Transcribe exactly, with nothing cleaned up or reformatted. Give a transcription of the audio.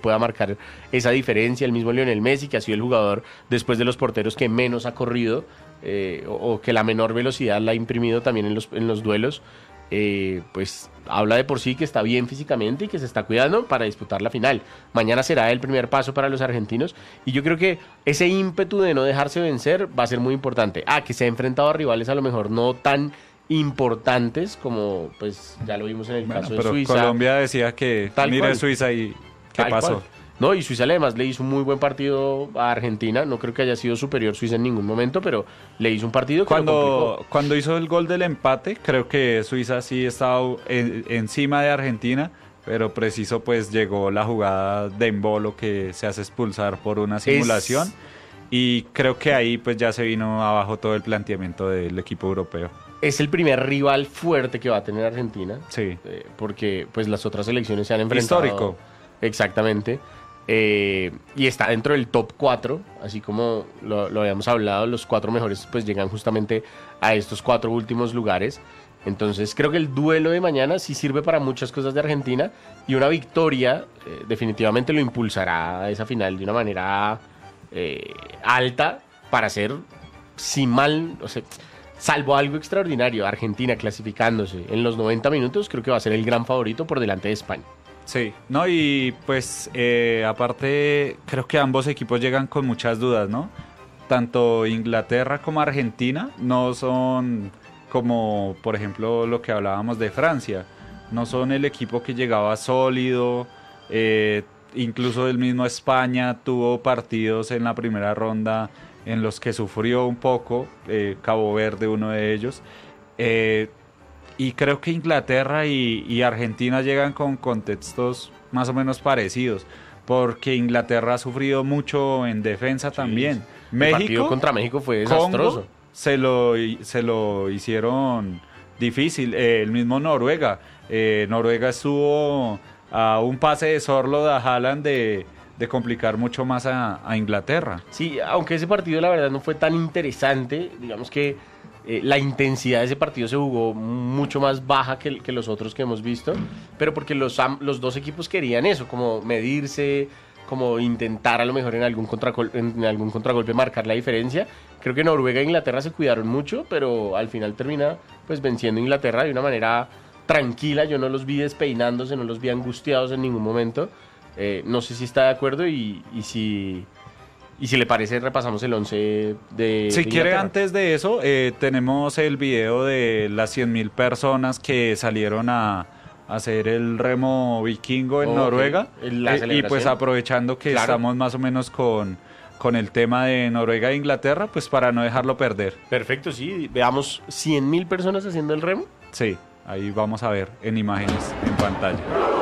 pueda marcar esa diferencia. El mismo Lionel Messi, que ha sido el jugador después de los porteros que menos ha corrido, eh, o, o que la menor velocidad la ha imprimido también en los, en los duelos, eh, pues habla de por sí que está bien físicamente y que se está cuidando para disputar la final. Mañana será el primer paso para los argentinos y yo creo que ese ímpetu de no dejarse vencer va a ser muy importante. Ah, que se ha enfrentado a rivales a lo mejor no tan importantes como pues ya lo vimos en el bueno, caso pero de Suiza. Colombia decía que Tal mire cual. Suiza y ¿qué Tal pasó? cual. No, y Suiza además le hizo un muy buen partido a Argentina. No creo que haya sido superior Suiza en ningún momento, pero le hizo un partido que lo Cuando, complicó. cuando hizo el gol del empate, creo que Suiza sí estaba en- encima de Argentina, pero preciso pues llegó la jugada de Embolo que se hace expulsar por una simulación Es- y creo que ahí pues ya se vino abajo todo el planteamiento del equipo europeo. Es el primer rival fuerte que va a tener Argentina. Sí. eh, porque pues las otras selecciones se han enfrentado. Histórico. Exactamente. Eh, y está dentro del top cuatro, así como lo, lo habíamos hablado, los cuatro mejores pues llegan justamente a estos cuatro últimos lugares. Entonces creo que el duelo de mañana sí sirve para muchas cosas de Argentina y una victoria eh, definitivamente lo impulsará a esa final de una manera eh, alta para ser, si mal, o sea, salvo algo extraordinario, Argentina clasificándose en los noventa minutos, creo que va a ser el gran favorito por delante de España. Sí, no, y pues eh, aparte creo que ambos equipos llegan con muchas dudas, ¿no? Tanto Inglaterra como Argentina no son como, por ejemplo, lo que hablábamos de Francia. No son el equipo que llegaba sólido, eh, incluso el mismo España tuvo partidos en la primera ronda en los que sufrió un poco, eh, Cabo Verde uno de ellos. Eh, Y creo que Inglaterra y, y Argentina llegan con contextos más o menos parecidos, porque Inglaterra ha sufrido mucho en defensa también. El partido México, contra México fue desastroso. Congo, se lo, se lo hicieron difícil. Eh, el mismo Noruega. Eh, Noruega estuvo a un pase de Sorlo de Haaland de, de complicar mucho más a, a Inglaterra. Sí, aunque ese partido la verdad no fue tan interesante, digamos que eh, la intensidad de ese partido se jugó mucho más baja que, que los otros que hemos visto, pero porque los, am- los dos equipos querían eso, como medirse, como intentar a lo mejor en algún, contragol- en algún contragolpe marcar la diferencia. Creo que Noruega e Inglaterra se cuidaron mucho, pero al final termina pues venciendo Inglaterra de una manera tranquila. Yo no los vi despeinándose, no los vi angustiados en ningún momento. Eh, no sé si está de acuerdo y, y si... Y si le parece, repasamos el once de Si de quiere, Inglaterra. antes de eso, eh, tenemos el video de las cien mil personas que salieron a, a hacer el remo vikingo en Ok, Noruega. la Eh, y celebración. pues aprovechando que Claro. estamos más o menos con, con el tema de Noruega e Inglaterra, pues para no dejarlo perder. Perfecto, sí. Veamos cien mil personas haciendo el remo. Sí, ahí vamos a ver en imágenes, en pantalla.